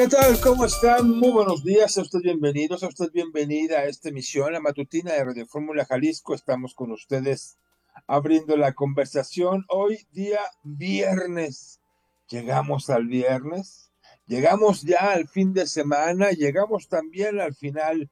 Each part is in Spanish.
¿Qué tal? ¿Cómo están? Muy buenos días. A usted bienvenidos, a usted bienvenida a esta emisión, la matutina de Radio Fórmula Jalisco. Estamos con ustedes abriendo la conversación. Hoy día viernes. Llegamos al viernes, llegamos ya al fin de semana, llegamos también al final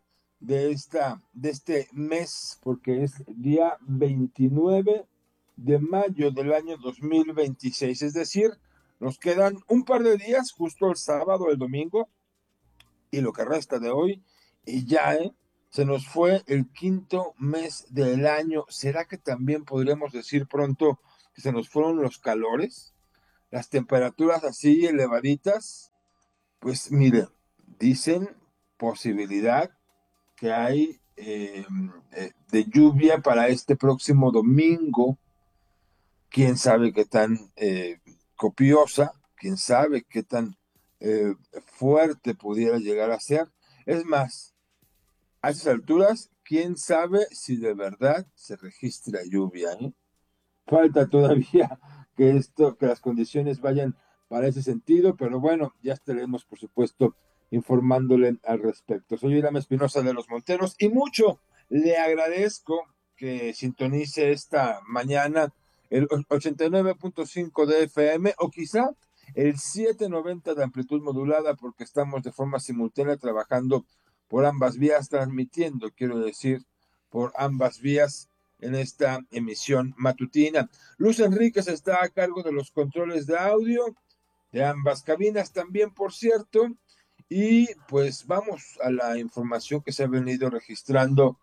de este mes, porque es día 29 de mayo del año 2026. Es decir, nos quedan un par de días, justo el sábado, el domingo, y lo que resta de hoy, y ya, se nos fue el quinto mes del año. ¿Será que también podríamos decir pronto que se nos fueron los calores? Las temperaturas así elevaditas. Pues mire, dicen posibilidad que hay de lluvia para este próximo domingo. Quién sabe qué tan copiosa, quién sabe qué tan eh, fuerte pudiera llegar a ser. Es más, a esas alturas, quién sabe si de verdad se registra lluvia, ¿eh? Falta todavía que las condiciones vayan para ese sentido, pero bueno, ya estaremos, por supuesto, informándole al respecto. Soy Irán Espinosa de los Monteros y mucho le agradezco que sintonice esta mañana el 89.5 de FM o quizá el 790 de amplitud modulada, porque estamos de forma simultánea trabajando por ambas vías, transmitiendo, quiero decir, por ambas vías en esta emisión matutina. Luz Enríquez está a cargo de los controles de audio de ambas cabinas también, por cierto. Y pues vamos a la información que se ha venido registrando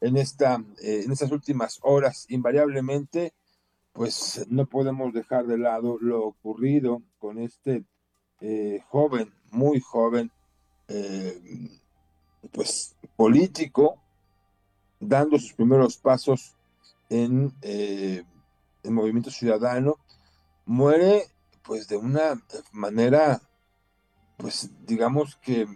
en estas últimas horas. Invariablemente, pues no podemos dejar de lado lo ocurrido con este joven, muy joven, eh, pues político, dando sus primeros pasos en el movimiento ciudadano. Muere pues de una manera, pues digamos que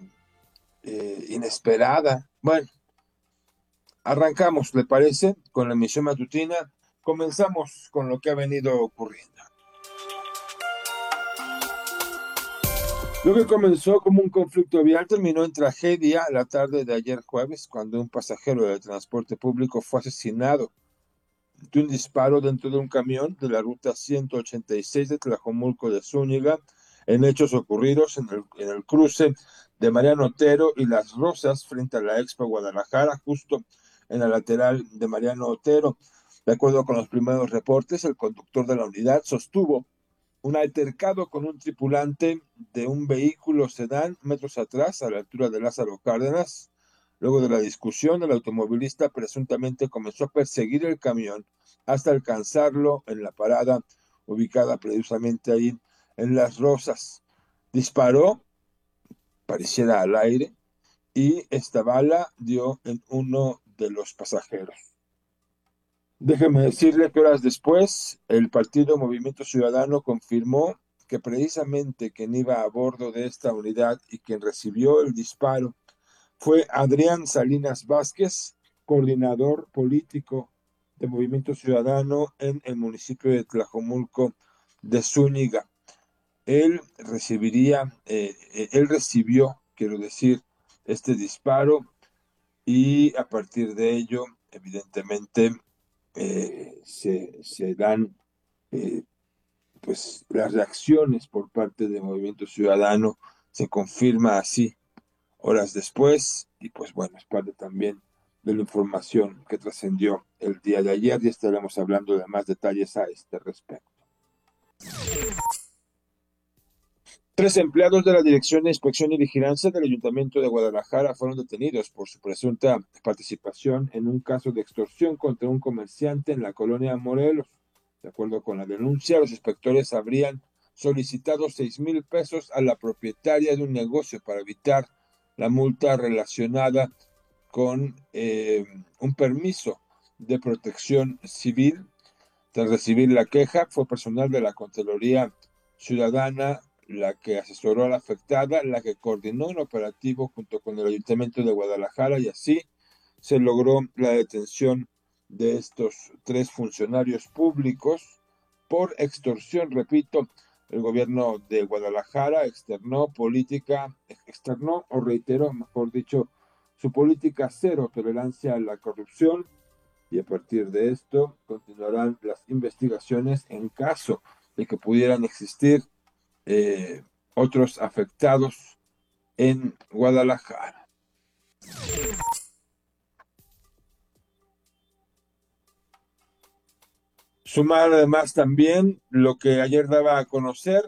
inesperada. Bueno, arrancamos, ¿le parece? Con la emisión matutina. Comenzamos con lo que ha venido ocurriendo. Lo que comenzó como un conflicto vial terminó en tragedia la tarde de ayer jueves, cuando un pasajero del transporte público fue asesinado de un disparo dentro de un camión de la ruta 186 de Tlajomulco de Zúñiga, en hechos ocurridos en el cruce de Mariano Otero y Las Rosas frente a la Expo Guadalajara, justo en la lateral de Mariano Otero. De acuerdo con los primeros reportes, el conductor de la unidad sostuvo un altercado con un tripulante de un vehículo sedán metros atrás, a la altura de Lázaro Cárdenas. Luego de la discusión, el automovilista presuntamente comenzó a perseguir el camión hasta alcanzarlo en la parada ubicada precisamente ahí en Las Rosas. Disparó, pareciera al aire, y esta bala dio en uno de los pasajeros. Déjeme decirle que horas después, el partido Movimiento Ciudadano confirmó que precisamente quien iba a bordo de esta unidad y quien recibió el disparo fue Adrián Salinas Vázquez, coordinador político de Movimiento Ciudadano en el municipio de Tlajomulco de Zúñiga. Él recibió, quiero decir, este disparo, y a partir de ello, evidentemente, se dan eh, pues las reacciones por parte del Movimiento Ciudadano. Se confirma así horas después, y pues bueno, es parte también de la información que trascendió el día de ayer, y estaremos hablando de más detalles a este respecto. Tres empleados de la Dirección de Inspección y Vigilancia del Ayuntamiento de Guadalajara fueron detenidos por su presunta participación en un caso de extorsión contra un comerciante en la colonia Morelos. De acuerdo con la denuncia, los inspectores habrían solicitado 6,000 pesos a la propietaria de un negocio para evitar la multa relacionada con un permiso de protección civil. Tras recibir la queja, fue personal de la Contraloría Ciudadana la que asesoró a la afectada, la que coordinó un operativo junto con el Ayuntamiento de Guadalajara, y así se logró la detención de estos tres funcionarios públicos por extorsión, repito, El gobierno de Guadalajara externó o reiteró, mejor dicho, su política cero tolerancia a la corrupción, y a partir de esto continuarán las investigaciones en caso de que pudieran existir otros afectados en Guadalajara. Sumar además también lo que ayer daba a conocer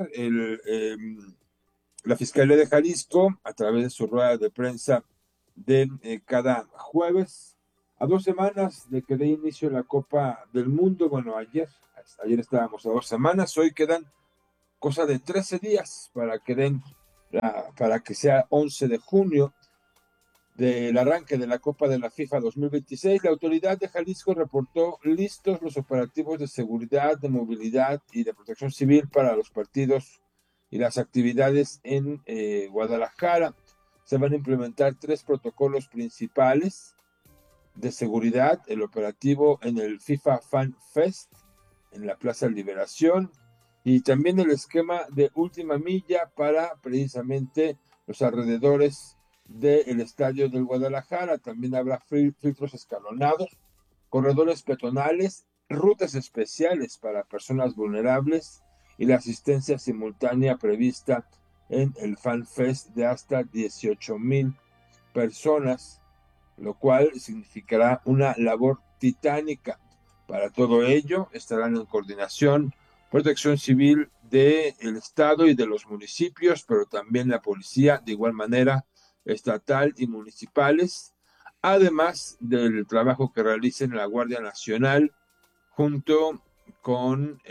la Fiscalía de Jalisco a través de su rueda de prensa de cada jueves, a 2 semanas de que dé inicio la Copa del Mundo. Bueno, ayer estábamos a 2 semanas, hoy quedan cosa de 13 días para que sea 11 de junio del arranque de la Copa de la FIFA 2026. La autoridad de Jalisco reportó listos los operativos de seguridad, de movilidad y de protección civil para los partidos y las actividades en Guadalajara. Se van a implementar 3 protocolos principales de seguridad: el operativo en el FIFA Fan Fest en la Plaza Liberación, y también el esquema de última milla para precisamente los alrededores del estadio del Guadalajara. También habrá filtros escalonados, corredores peatonales, rutas especiales para personas vulnerables y la asistencia simultánea prevista en el Fan Fest de hasta 18,000 personas, lo cual significará una labor titánica. Para todo ello estarán en coordinación Protección Civil del Estado y de los municipios, pero también la policía, de igual manera estatal y municipales, además del trabajo que realicen la Guardia Nacional junto con,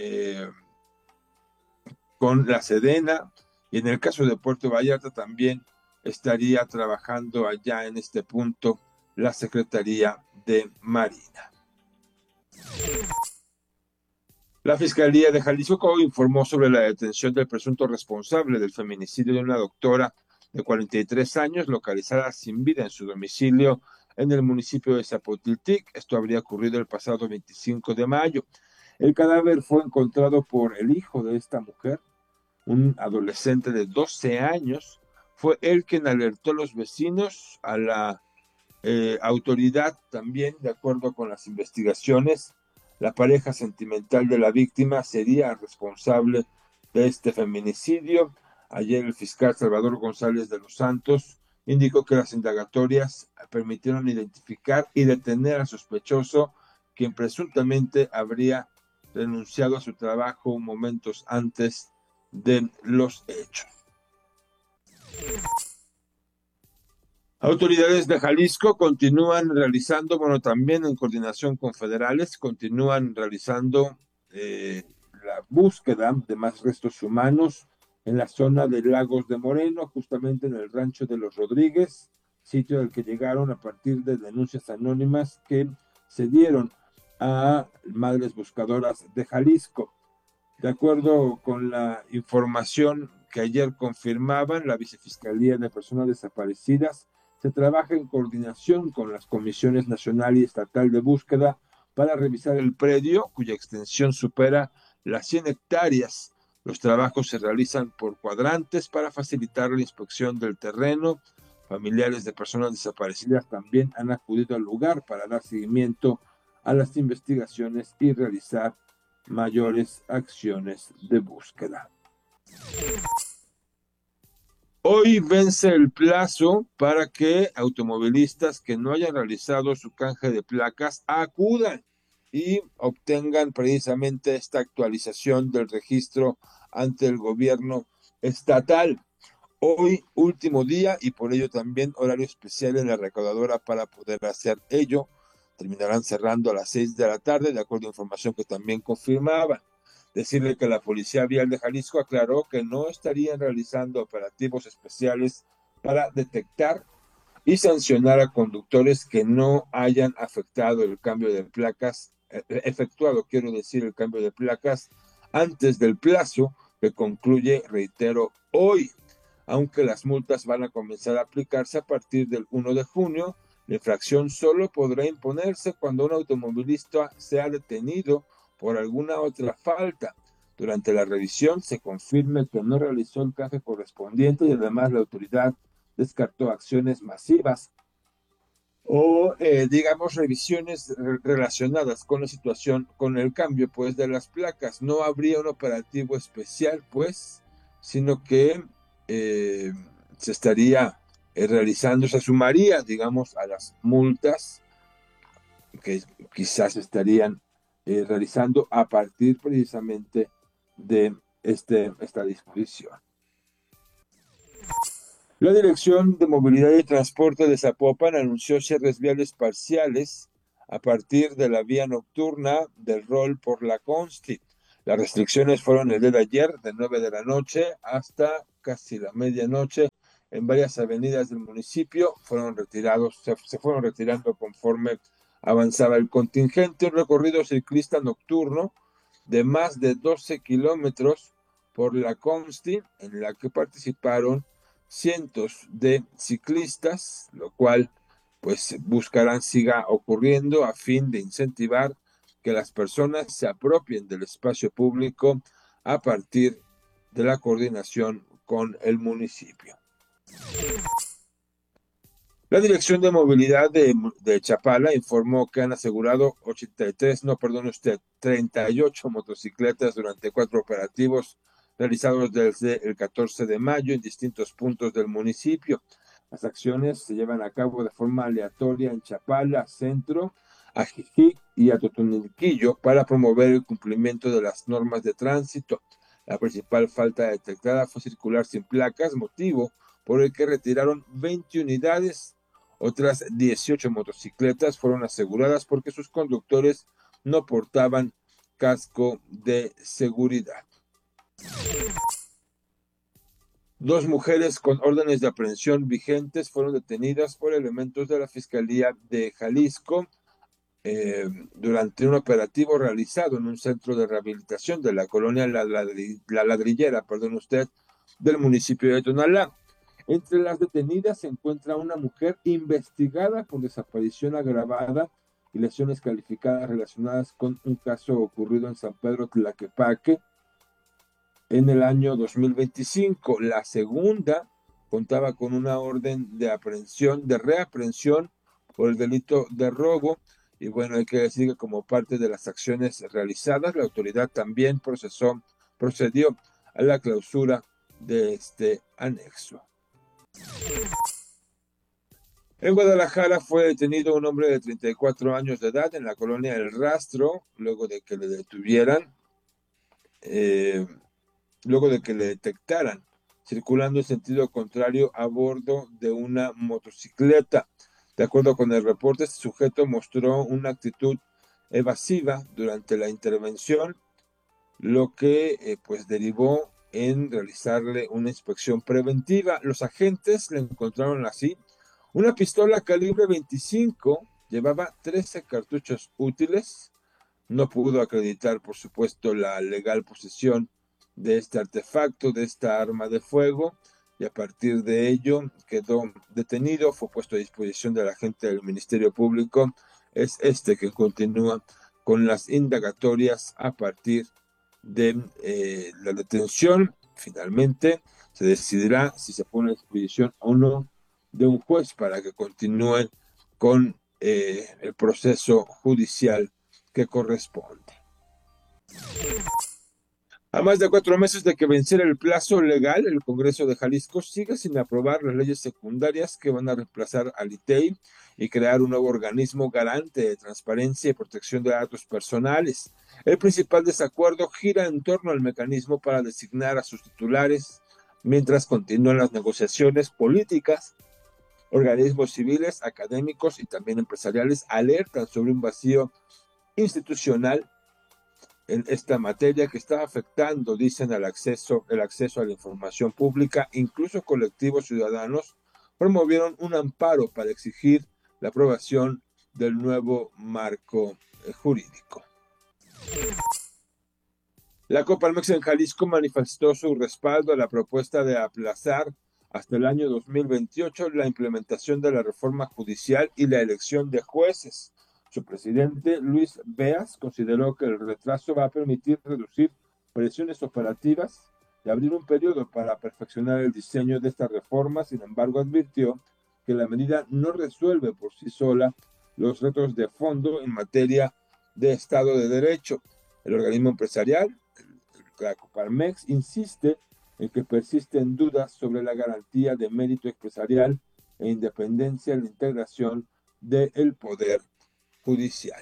con la Sedena, y en el caso de Puerto Vallarta también estaría trabajando allá en este punto la Secretaría de Marina. La Fiscalía de Jalisco informó sobre la detención del presunto responsable del feminicidio de una doctora de 43 años localizada sin vida en su domicilio en el municipio de Zapotiltic. Esto habría ocurrido el pasado 25 de mayo. El cadáver fue encontrado por el hijo de esta mujer, un adolescente de 12 años. Fue él quien alertó a los vecinos, a la autoridad también. De acuerdo con las investigaciones, la pareja sentimental de la víctima sería responsable de este feminicidio. Ayer el fiscal Salvador González de los Santos indicó que las indagatorias permitieron identificar y detener al sospechoso, quien presuntamente habría renunciado a su trabajo momentos antes de los hechos. Autoridades de Jalisco continúan realizando, bueno, también en coordinación con federales, continúan realizando la búsqueda de más restos humanos en la zona de Lagos de Moreno, justamente en el rancho de los Rodríguez, sitio al que llegaron a partir de denuncias anónimas que se dieron a madres buscadoras de Jalisco. De acuerdo con la información que ayer confirmaban la Vicefiscalía de Personas Desaparecidas, se trabaja en coordinación con las comisiones nacional y estatal de búsqueda para revisar el predio, cuya extensión supera las 100 hectáreas. Los trabajos se realizan por cuadrantes para facilitar la inspección del terreno. Familiares de personas desaparecidas también han acudido al lugar para dar seguimiento a las investigaciones y realizar mayores acciones de búsqueda. Hoy vence el plazo para que automovilistas que no hayan realizado su canje de placas acudan y obtengan precisamente esta actualización del registro ante el gobierno estatal. Hoy, último día, y por ello también horario especial en la recaudadora para poder hacer ello. Terminarán cerrando a las 6 de la tarde, de acuerdo a información que también confirmaba. Decirle que la Policía Vial de Jalisco aclaró que no estarían realizando operativos especiales para detectar y sancionar a conductores que no hayan efectuado el cambio de placas antes del plazo que concluye, reitero, hoy. Aunque las multas van a comenzar a aplicarse a partir del 1 de junio, la infracción solo podrá imponerse cuando un automovilista sea detenido por alguna otra falta. durante la revisión se confirme que no realizó el canje correspondiente y además la autoridad descartó acciones masivas o, digamos, revisiones relacionadas con la situación, con el cambio, pues, de las placas. No habría un operativo especial, pues, sino que se estaría realizando, se sumaría, digamos, a las multas que quizás estarían realizando a partir precisamente de esta disposición. La Dirección de Movilidad y Transporte de Zapopan anunció cierres viales parciales a partir de la vía nocturna del rol por la Consti. Las restricciones fueron el día de ayer, de 9 de la noche hasta casi la medianoche. En varias avenidas del municipio fueron retirados, se fueron retirando conforme avanzaba el contingente. Un recorrido ciclista nocturno de más de 12 kilómetros por la Consti, en la que participaron cientos de ciclistas, lo cual pues buscarán siga ocurriendo a fin de incentivar que las personas se apropien del espacio público a partir de la coordinación con el municipio. La Dirección de Movilidad de Chapala informó que han asegurado 38 motocicletas durante 4 operativos realizados desde el 14 de mayo en distintos puntos del municipio. Las acciones se llevan a cabo de forma aleatoria en Chapala, Centro, Ajijic y Atotonilquillo para promover el cumplimiento de las normas de tránsito. La principal falta detectada fue circular sin placas, motivo por el que retiraron 20 unidades. Otras 18 motocicletas fueron aseguradas porque sus conductores no portaban casco de seguridad. 2 mujeres con órdenes de aprehensión vigentes fueron detenidas por elementos de la Fiscalía de Jalisco durante un operativo realizado en un centro de rehabilitación de la colonia La Ladrillera, del municipio de Tonalá. Entre las detenidas se encuentra una mujer investigada por desaparición agravada y lesiones calificadas relacionadas con un caso ocurrido en San Pedro Tlaquepaque en el año 2025. La segunda contaba con una orden de aprehensión, de reaprehensión por el delito de robo. Y bueno, hay que decir que como parte de las acciones realizadas, la autoridad también procedió a la clausura de este anexo. En Guadalajara fue detenido un hombre de 34 años de edad en la colonia El Rastro, luego de que le detectaran circulando en sentido contrario a bordo de una motocicleta. De acuerdo con el reporte, este sujeto mostró una actitud evasiva durante la intervención, lo que pues derivó en realizarle una inspección preventiva. Los agentes le encontraron así una pistola calibre 25, llevaba 13 cartuchos útiles. No pudo acreditar, por supuesto, la legal posesión de este artefacto, de esta arma de fuego, y a partir de ello quedó detenido, fue puesto a disposición del agente del Ministerio Público. Es este que continúa con las indagatorias a partir de la detención. Finalmente se decidirá si se pone a disposición o no de un juez para que continúe con el proceso judicial que corresponde. A más de 4 meses de que venciera el plazo legal, el Congreso de Jalisco sigue sin aprobar las leyes secundarias que van a reemplazar al ITEI y crear un nuevo organismo garante de transparencia y protección de datos personales. El principal desacuerdo gira en torno al mecanismo para designar a sus titulares, mientras continúan las negociaciones políticas. Organismos civiles, académicos y también empresariales alertan sobre un vacío institucional en esta materia que está afectando, dicen, el acceso a la información pública. Incluso colectivos ciudadanos promovieron un amparo para exigir la aprobación del nuevo marco jurídico. La Coparmex en Jalisco manifestó su respaldo a la propuesta de aplazar hasta el año 2028 la implementación de la reforma judicial y la elección de jueces. Su presidente, Luis Beas, consideró que el retraso va a permitir reducir presiones operativas y abrir un periodo para perfeccionar el diseño de esta reforma. Sin embargo, advirtió que la medida no resuelve por sí sola los retos de fondo en materia de Estado de Derecho. El organismo empresarial, la Coparmex, insiste en que persisten dudas sobre la garantía de mérito empresarial e independencia en la integración del Poder Judicial.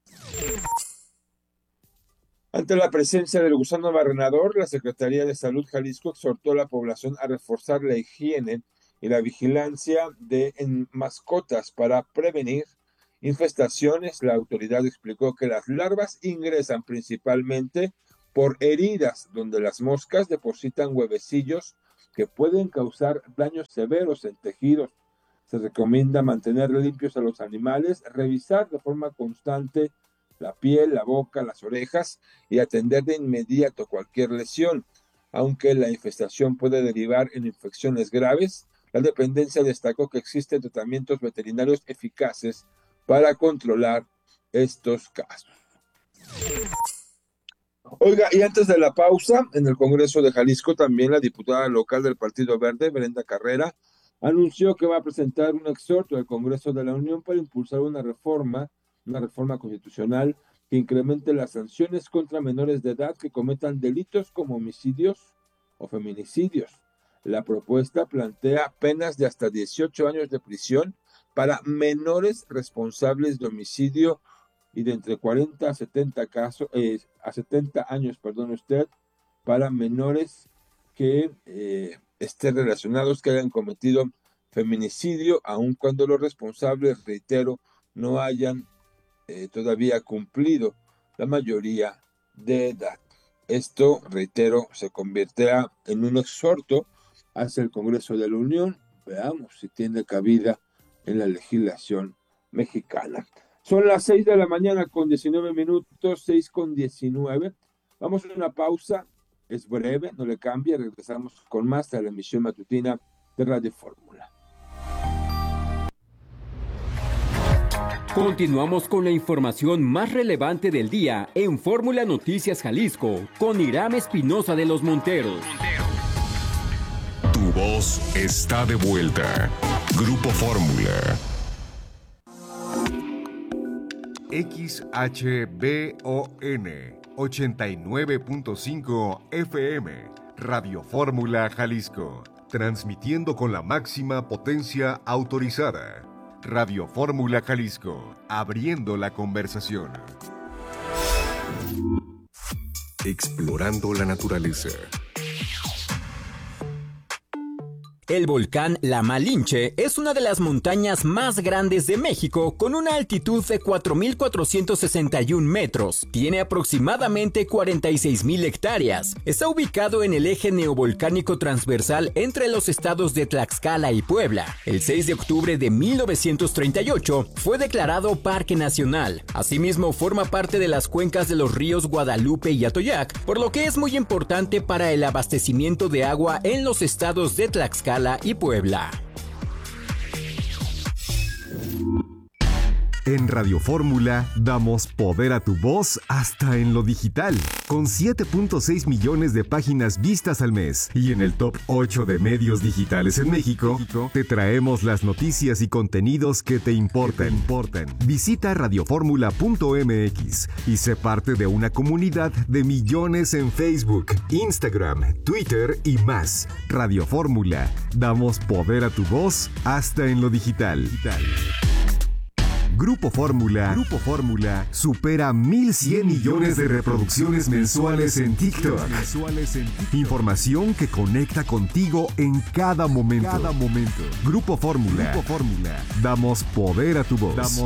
Ante la presencia del gusano barrenador, la Secretaría de Salud Jalisco exhortó a la población a reforzar la higiene y la vigilancia en mascotas para prevenir infestaciones. La autoridad explicó que las larvas ingresan principalmente por heridas donde las moscas depositan huevecillos que pueden causar daños severos en tejidos. Se recomienda mantener limpios a los animales, revisar de forma constante la piel, la boca, las orejas y atender de inmediato cualquier lesión. Aunque la infestación puede derivar en infecciones graves, la dependencia destacó que existen tratamientos veterinarios eficaces para controlar estos casos. Oiga, y antes de la pausa, en el Congreso de Jalisco, también la diputada local del Partido Verde, Brenda Carrera, anunció que va a presentar un exhorto al Congreso de la Unión para impulsar una reforma constitucional que incremente las sanciones contra menores de edad que cometan delitos como homicidios o feminicidios. La propuesta plantea penas de hasta 18 años de prisión para menores responsables de homicidio y de entre 40 a 70 años, para menores que estén relacionados, que hayan cometido feminicidio, aun cuando los responsables, reitero, no hayan todavía cumplido la mayoría de edad. Esto, reitero, se convertirá en un exhorto hacia el Congreso de la Unión. Veamos si tiene cabida en la legislación mexicana. Son las 6 de la mañana con 19 minutos, 6:19. Vamos a una pausa, es breve, no le cambie, regresamos con más a la emisión matutina de Radio Fórmula. Continuamos con la información más relevante del día en Fórmula Noticias Jalisco, con Hiram Espinosa de los Monteros. Tu voz está de vuelta. Grupo Fórmula. XHBON 89.5 FM, Radio Fórmula Jalisco, transmitiendo con la máxima potencia autorizada. Radio Fórmula Jalisco, abriendo la conversación. Explorando la naturaleza. El volcán La Malinche es una de las montañas más grandes de México, con una altitud de 4.461 metros. Tiene aproximadamente 46.000 hectáreas. Está ubicado en el eje neovolcánico transversal entre los estados de Tlaxcala y Puebla. El 6 de octubre de 1938 fue declarado Parque Nacional. Asimismo, forma parte de las cuencas de los ríos Guadalupe y Atoyac, por lo que es muy importante para el abastecimiento de agua en los estados de Tlaxcala y Puebla. En Radio Fórmula damos poder a tu voz hasta en lo digital, con 7.6 millones de páginas vistas al mes. Y en el top 8 de medios digitales en México, te traemos las noticias y contenidos que te importan. Visita radioformula.mx y sé parte de una comunidad de millones en Facebook, Instagram, Twitter y más. Radio Fórmula, damos poder a tu voz hasta en lo digital. Grupo Fórmula supera 1.100 millones de reproducciones mensuales en TikTok. Información que conecta contigo en cada momento. Grupo Fórmula. Damos poder a tu voz.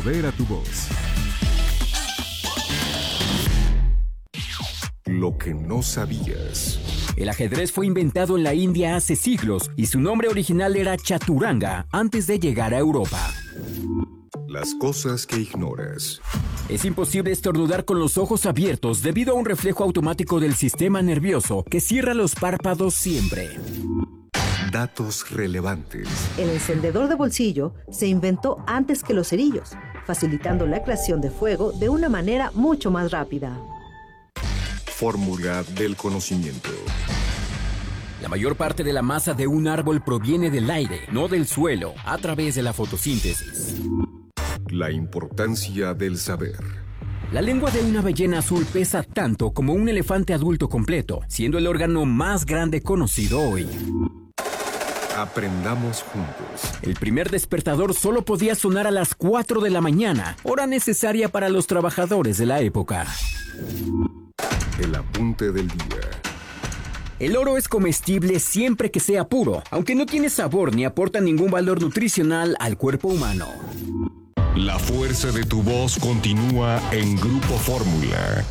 Lo que no sabías. El ajedrez fue inventado en la India hace siglos y su nombre original era chaturanga antes de llegar a Europa. Las cosas que ignoras. Es imposible estornudar con los ojos abiertos debido a un reflejo automático del sistema nervioso que cierra los párpados siempre. Datos relevantes. El encendedor de bolsillo se inventó antes que los cerillos, facilitando la creación de fuego de una manera mucho más rápida. fórmula del conocimiento. La mayor parte de la masa de un árbol proviene del aire, no del suelo, a través de la fotosíntesis. La importancia del saber. La lengua de una ballena azul pesa tanto como un elefante adulto completo, siendo el órgano más grande conocido hoy. Aprendamos juntos. El primer despertador solo podía sonar a las 4 de la mañana, hora necesaria para los trabajadores de la época. El apunte del día. El oro es comestible siempre que sea puro, aunque no tiene sabor ni aporta ningún valor nutricional al cuerpo humano. La fuerza de tu voz continúa en Grupo Fórmula.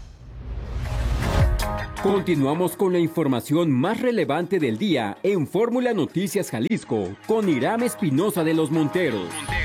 Continuamos con la información más relevante del día en Fórmula Noticias Jalisco con Irán Espinosa de los Monteros.